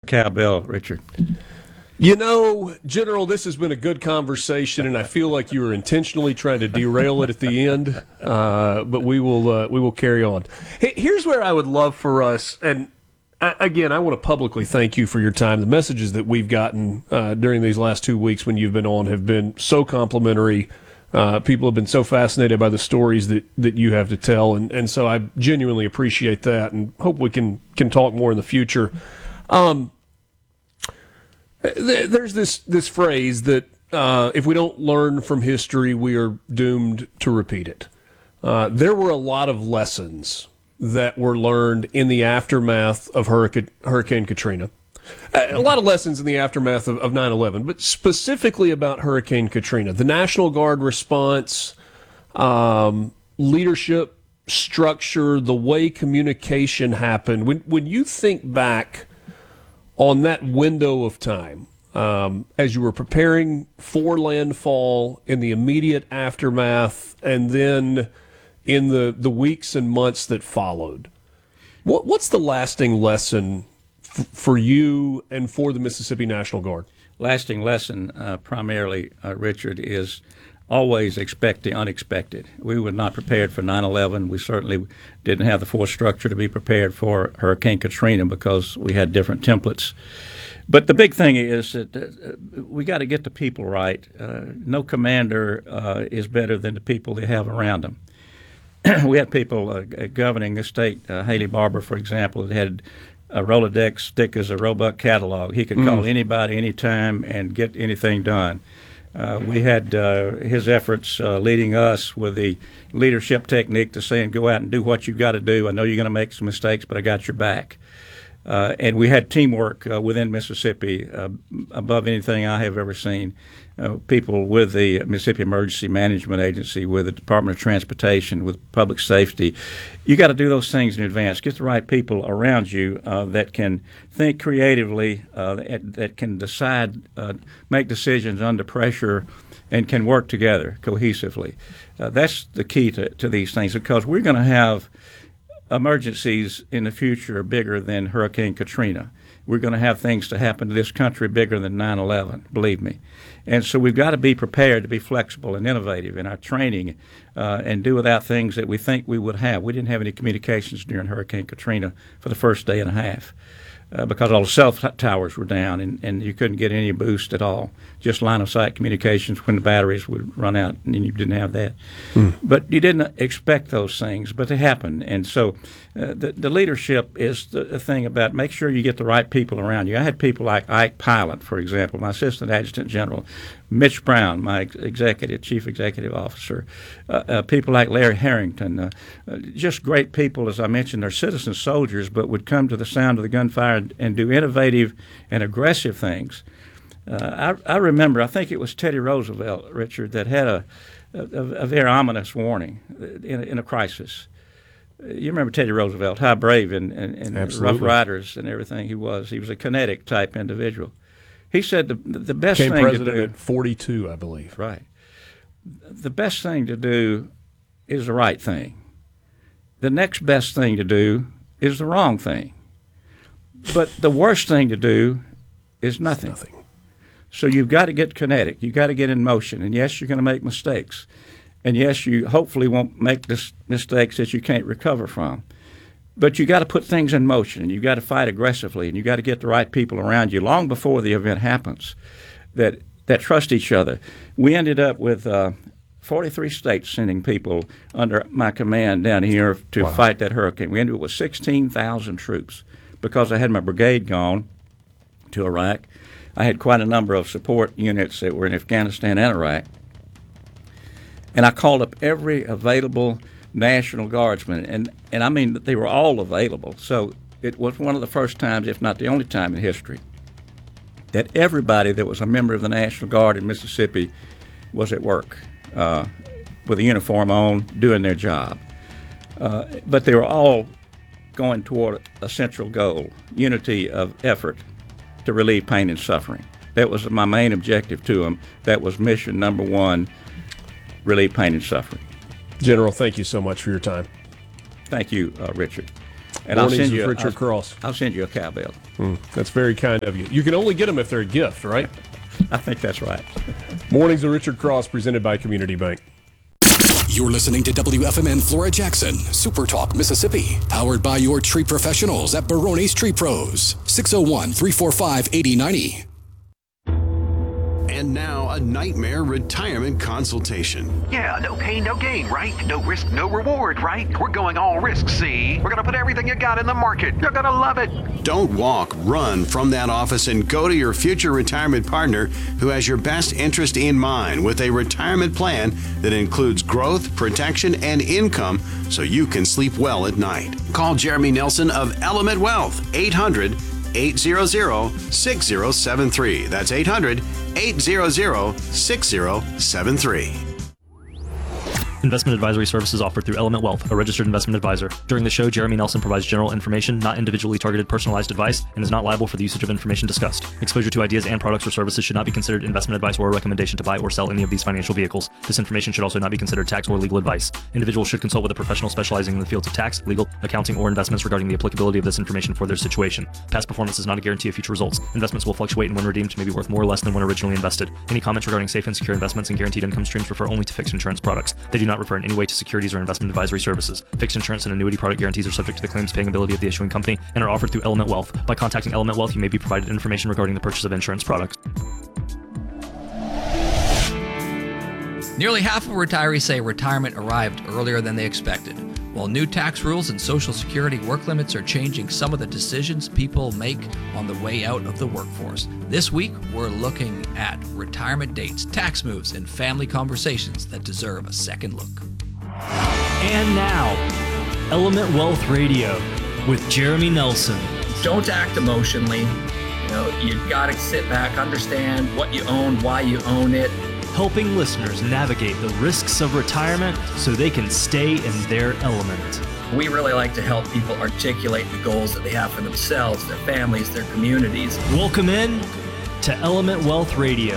cowbell, Richard. You know, General, this has been a good conversation, and I feel like you were intentionally trying to derail it at the end, but we will carry on. Hey, here's where I would love for us, and again, I want to publicly thank you for your time. The messages that we've gotten during these last 2 weeks when you've been on have been so complimentary. People have been so fascinated by the stories that you have to tell, and so I genuinely appreciate that, and hope we can talk more in the future. There's this phrase that if we don't learn from history, we are doomed to repeat it. There were a lot of lessons that were learned in the aftermath of Hurricane Katrina. A lot of lessons in the aftermath of 9/11, but specifically about Hurricane Katrina. The National Guard response, leadership, structure, the way communication happened. When you think back on that window of time, as you were preparing for landfall, in the immediate aftermath, and then in the weeks and months that followed, what's the lasting lesson for you and for the Mississippi National Guard? Lasting lesson, primarily, Richard, is always expect the unexpected. We were not prepared for 9/11. We certainly didn't have the force structure to be prepared for Hurricane Katrina because we had different templates. But the big thing is that we got to get the people right. No commander is better than the people they have around them. We had people governing the state, Haley Barbour, for example, that had a Rolodex thick as a Roebuck catalog. He could call anybody, anytime, and get anything done. We had his efforts leading us with the leadership technique to saying, go out and do what you've got to do. I know you're going to make some mistakes, but I got your back. And we had teamwork within Mississippi above anything I have ever seen. People with the Mississippi Emergency Management Agency, with the Department of Transportation, with public safety. You got to do those things in advance. Get the right people around you that can think creatively, that can decide, make decisions under pressure, and can work together cohesively. That's the key to these things, because we're going to have emergencies in the future bigger than Hurricane Katrina. We're going to have things to happen to this country bigger than 9/11, believe me. And so we've got to be prepared to be flexible and innovative in our training and do without things that we think we would have. We didn't have any communications during Hurricane Katrina for the first day and a half because all the cell towers were down and you couldn't get any boost at all, just line-of-sight communications when the batteries would run out, and you didn't have that. But you didn't expect those things, but they happened. And so the leadership is the thing about make sure you get the right people around you. I had people like Ike Pilot, for example, my assistant adjutant general, Mitch Brown, my chief executive officer, people like Larry Harrington, just great people. As I mentioned, they're citizen soldiers, but would come to the sound of the gunfire and do innovative and aggressive things. I remember, I think it was Teddy Roosevelt, Richard, that had a very ominous warning in a crisis. You remember Teddy Roosevelt, how brave and Rough Riders and everything he was. He was a kinetic type individual. He said the best thing to do. Became president at 42, I believe. Right. The best thing to do is the right thing. The next best thing to do is the wrong thing. But the worst thing to do is nothing. So you've got to get kinetic. You've got to get in motion. And yes, you're going to make mistakes. And yes, you hopefully won't make mistakes that you can't recover from. But you got to put things in motion, and you got to fight aggressively, and you got to get the right people around you long before the event happens that trust each other. We ended up with 43 states sending people under my command down here to fight that hurricane. We ended up with 16,000 troops because I had my brigade gone to Iraq. I had quite a number of support units that were in Afghanistan and Iraq. And I called up every available National Guardsman, and I mean they were all available. So it was one of the first times, if not the only time in history, that everybody that was a member of the National Guard in Mississippi was at work with a uniform on, doing their job. But they were all going toward a central goal, unity of effort to relieve pain and suffering. That was my main objective to them. That was mission number one, relieve pain and suffering. General, thank you so much for your time. Thank you, Richard. And I'll Mornings send with you Richard Cross. I'll send you a cowbell. That's very kind of you. You can only get them if they're a gift, right? I think that's right. Mornings with Richard Cross, presented by Community Bank. You're listening to WFMN Flora Jackson, Super Talk, Mississippi. Powered by your tree professionals at Barone's Tree Pros. 601-345-8090. And now, a nightmare retirement consultation. Yeah, no pain, no gain, right? No risk, no reward, right? We're going all risk, see? We're gonna put everything you got in the market. You're gonna love it. Don't walk, run from that office and go to your future retirement partner who has your best interest in mind with a retirement plan that includes growth, protection, and income so you can sleep well at night. Call Jeremy Nelson of Element Wealth, 800-800-6073. That's 800-800-6073. Investment advisory services offered through Element Wealth, a registered investment advisor. During the show, Jeremy Nelson provides general information, not individually targeted personalized advice, and is not liable for the usage of information discussed. Exposure to ideas and products or services should not be considered investment advice or a recommendation to buy or sell any of these financial vehicles. This information should also not be considered tax or legal advice. Individuals should consult with a professional specializing in the fields of tax, legal, accounting, or investments regarding the applicability of this information for their situation. Past performance is not a guarantee of future results. Investments will fluctuate and when redeemed may be worth more or less than when originally invested. Any comments regarding safe and secure investments and guaranteed income streams refer only to fixed insurance products. They do not refer in any way to securities or investment advisory services. Fixed insurance and annuity product guarantees are subject to the claims paying ability of the issuing company and are offered through Element Wealth. By contacting Element Wealth, you may be provided information regarding the purchase of insurance products. Nearly half of retirees say retirement arrived earlier than they expected. While new tax rules and Social Security work limits are changing some of the decisions people make on the way out of the workforce. This week, we're looking at retirement dates, tax moves, and family conversations that deserve a second look. And now, Element Wealth Radio with Jeremy Nelson. Don't act emotionally. You gotta sit back, understand what you own, why you own it. Helping listeners navigate the risks of retirement so they can stay in their element. We really like to help people articulate the goals that they have for themselves, their families, their communities. Welcome in to Element Wealth Radio.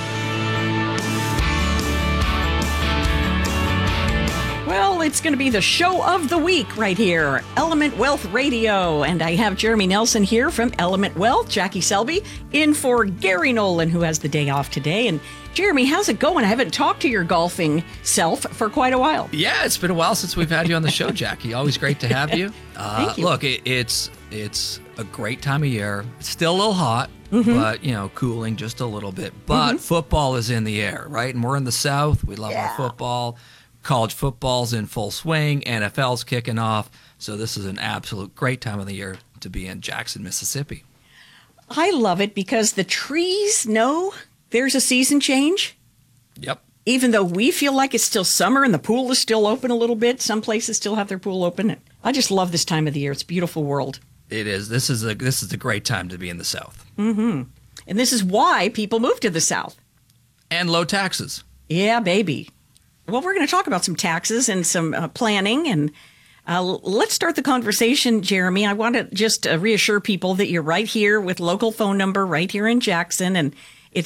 Well, it's going to be the show of the week right here, Element Wealth Radio. And I have Jeremy Nelson here from Element Wealth, Jackie Selby, in for Gary Nolan, who has the day off today. And Jeremy, how's it going? I haven't talked to your golfing self for quite a while. Yeah, it's been a while since we've had you on the show, Jackie. Always great to have you. Thank you. Look, it's a great time of year. It's still a little hot, but, cooling just a little bit. But football is in the air, right? And we're in the South. We love our football. College football's in full swing. NFL's kicking off. So this is an absolute great time of the year to be in Jackson, Mississippi. I love it because the trees know there's a season change. Yep. Even though we feel like it's still summer and the pool is still open a little bit, some places still have their pool open. I just love this time of the year. It's a beautiful world. It is. This is a great time to be in the South. Mm-hmm. And this is why people move to the South. And low taxes. Yeah, baby. Well, we're going to talk about some taxes and some planning. And let's start the conversation, Jeremy. I want to just reassure people that you're right here with local phone number right here in Jackson. And it's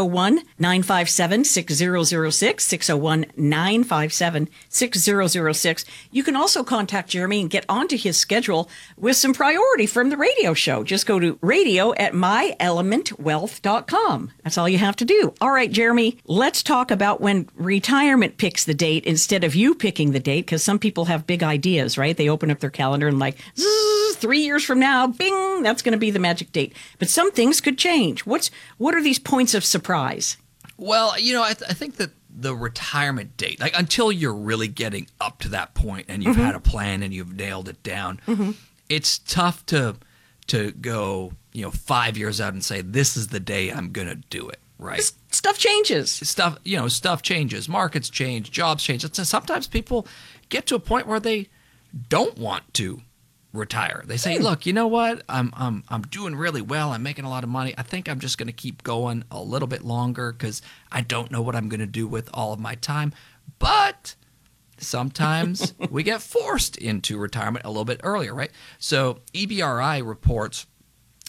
601-957-6006, 601-957-6006. You can also contact Jeremy and get onto his schedule with some priority from the radio show. Just go to radio@myelementwealth.com. That's all you have to do. All right, Jeremy, let's talk about when retirement picks the date instead of you picking the date, because some people have big ideas, right? They open up their calendar and like, 3 years from now, bing, that's going to be the magic date. But some things could change. What are these points of surprise? Well, I think that the retirement date, like until you're really getting up to that point and you've had a plan and you've nailed it down, it's tough to go, 5 years out and say, this is the day I'm going to do it, right? Stuff changes. Stuff changes. Markets change. Jobs change. Sometimes people get to a point where they don't want to retire. They say, look, you know what? I'm doing really well. I'm making a lot of money. I think I'm just going to keep going a little bit longer because I don't know what I'm going to do with all of my time. But sometimes we get forced into retirement a little bit earlier, right? So EBRI reports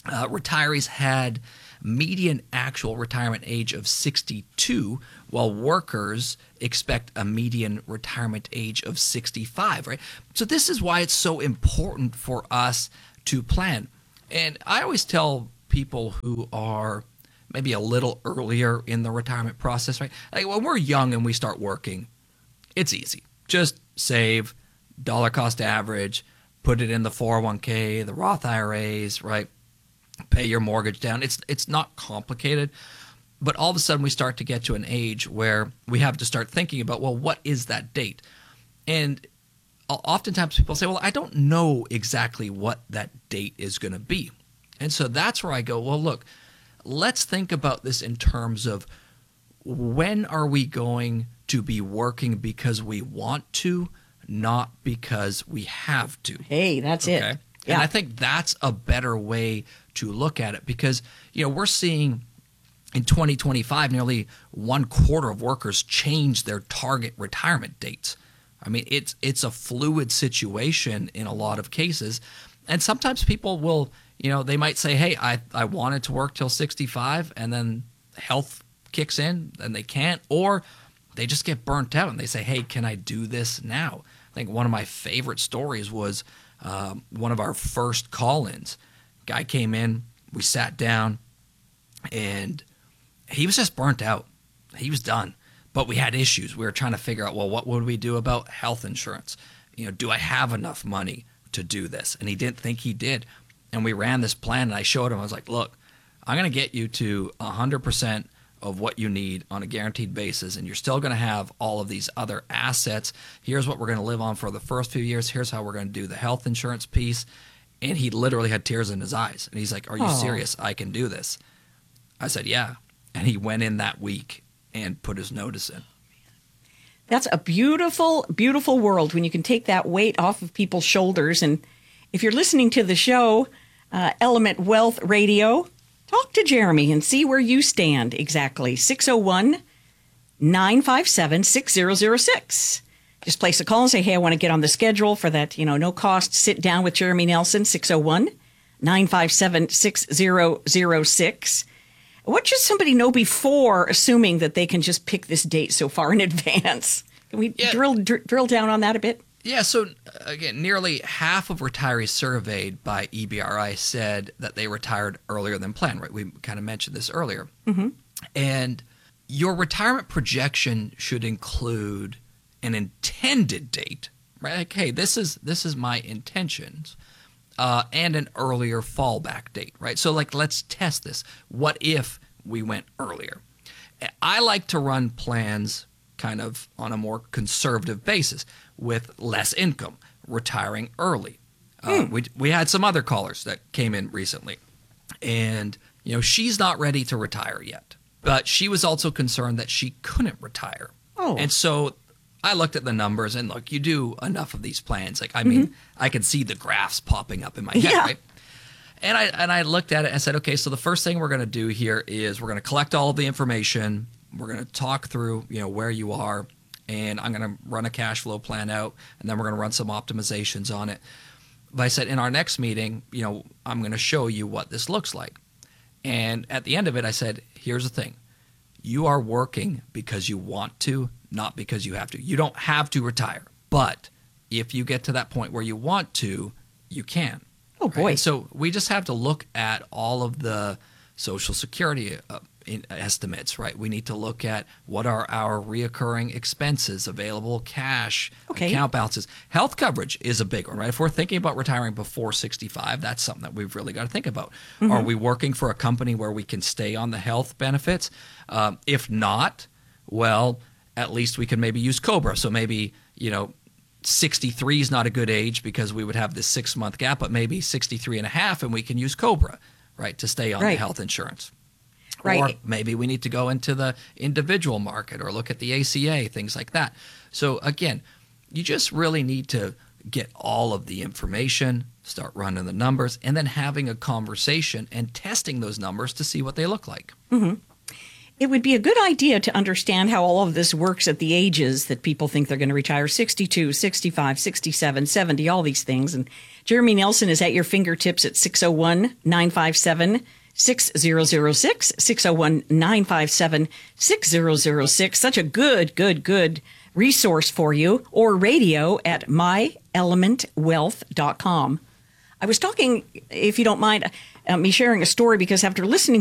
retirees had median actual retirement age of 62, while workers expect a median retirement age of 65, right? So this is why it's so important for us to plan. And I always tell people who are maybe a little earlier in the retirement process, right? Like when we're young and we start working, it's easy. Just save, dollar cost average, put it in the 401k, the Roth IRAs, right? Pay your mortgage down. It's not complicated. But all of a sudden we start to get to an age where we have to start thinking about, well, what is that date? And oftentimes people say, well, I don't know exactly what that date is going to be. And so that's where I go, well, look, let's think about this in terms of when are we going to be working because we want to, not because we have to. Hey, that's it. Yeah. Yeah. And I think that's a better way to look at it because, we're seeing in 2025, nearly 1/4 of workers change their target retirement dates. I mean, it's a fluid situation in a lot of cases. And sometimes people will, they might say, hey, I wanted to work till 65 and then health kicks in and they can't, or they just get burnt out and they say, hey, can I do this now? I think one of my favorite stories was one of our first call-ins. Guy came in, we sat down, and he was just burnt out. He was done. But we had issues. We were trying to figure out, well, what would we do about health insurance? Do I have enough money to do this? And he didn't think he did. And we ran this plan, and I showed him. I was like, look, I'm going to get you to 100% of what you need on a guaranteed basis, and you're still going to have all of these other assets. Here's what we're going to live on for the first few years. Here's how we're going to do the health insurance piece. And he literally had tears in his eyes. And he's like, are you serious? I can do this. I said, yeah. And he went in that week and put his notice in. That's a beautiful, beautiful world when you can take that weight off of people's shoulders. And if you're listening to the show, Element Wealth Radio, talk to Jeremy and see where you stand exactly. 601-957-6006. Just place a call and say, hey, I want to get on the schedule for that, no cost sit down with Jeremy Nelson, 601-957-6006. What should somebody know before assuming that they can just pick this date so far in advance? Can we drill down on that a bit? Yeah, so again, nearly half of retirees surveyed by EBRI said that they retired earlier than planned, right? We kind of mentioned this earlier. Mm-hmm. And your retirement projection should include an intended date, right? Like, hey, this is my intentions, and an earlier fallback date, right? So let's test this. What if we went earlier? I like to run plans kind of on a more conservative basis with less income, retiring early. We had some other callers that came in recently, and she's not ready to retire yet, but she was also concerned that she couldn't retire. And so I looked at the numbers, and look, you do enough of these plans. I mean, I could see the graphs popping up in my head, right? And I looked at it and said, okay, so the first thing we're going to do here is we're going to collect all of the information. We're going to talk through, where you are, and I'm going to run a cash flow plan out, and then we're going to run some optimizations on it. But I said, in our next meeting, I'm going to show you what this looks like. And at the end of it, I said, here's the thing. You are working because you want to, not because you have to. You don't have to retire, but if you get to that point where you want to, you can. Oh, boy. Right? So we just have to look at all of the Social Security estimates, right? We need to look at what are our reoccurring expenses, available cash, account balances. Health coverage is a big one, right? If we're thinking about retiring before 65, that's something that we've really got to think about. Mm-hmm. Are we working for a company where we can stay on the health benefits? If not, well, at least we can maybe use COBRA. So maybe, 63 is not a good age because we would have this 6-month gap, but maybe 63 and a half, and we can use COBRA, right, to stay on the health insurance. Right. Or maybe we need to go into the individual market or look at the ACA, things like that. So again, you just really need to get all of the information, start running the numbers, and then having a conversation and testing those numbers to see what they look like. Mm-hmm. It would be a good idea to understand how all of this works at the ages that people think they're going to retire, 62, 65, 67, 70, all these things. And Jeremy Nelson is at your fingertips at 601-957-6006, 601-957-6006. Such a good resource for you, or radio at myelementwealth.com. I was talking, if you don't mind, me sharing a story, because after listening